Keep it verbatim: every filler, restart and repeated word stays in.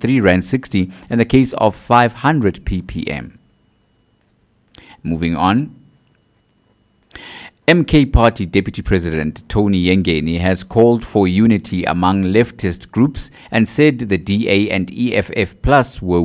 three rand sixty in the case of five hundred p p m. Moving on. M K Party Deputy President Tony Yengeni has called for unity among leftist groups and said the D A and E F F Plus were